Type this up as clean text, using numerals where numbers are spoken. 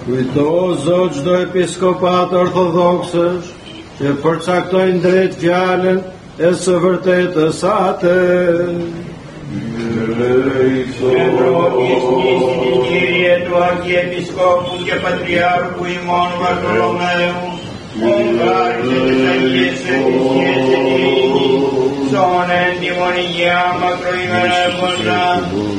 Kujto, Zot, çdo episkopat ortodoksësh që përcaktojnë drejt fjalën e së vërtetës atë. Κύριε του Αρχιεπισκόπου και Πατριάρχου ημών Βαρθολομαίου, ογκάρισε τις Αγίες Εκκλησίες ενήλικη, σώνε εν τιμον υγεία μακροημερεύοντα,